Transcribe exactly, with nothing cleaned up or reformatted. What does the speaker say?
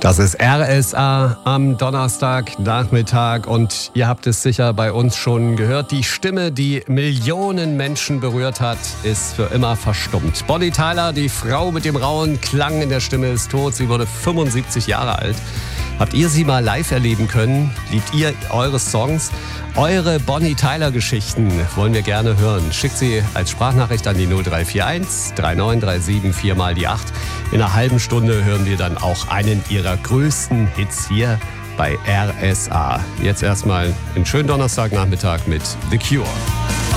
Das ist R S A am Donnerstagnachmittag und ihr habt es sicher bei uns schon gehört. Die Stimme, die Millionen Menschen berührt hat, ist für immer verstummt. Bonnie Tyler, die Frau mit dem rauen Klang in der Stimme, ist tot. Sie wurde fünfundsiebzig Jahre alt. Habt ihr sie mal live erleben können? Liebt ihr eure Songs? Eure Bonnie Tyler-Geschichten wollen wir gerne hören. Schickt sie als Sprachnachricht an die null drei vier eins drei neun drei sieben vier mal die acht. In einer halben Stunde hören wir dann auch einen ihrer größten Hits hier bei R S A. Jetzt erstmal einen schönen Donnerstagnachmittag mit The Cure.